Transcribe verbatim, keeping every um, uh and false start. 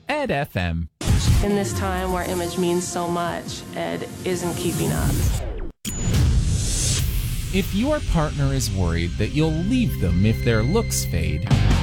Ed F M. In this time where image means so much, Ed isn't keeping up. If your partner is worried that you'll leave them if their looks fade,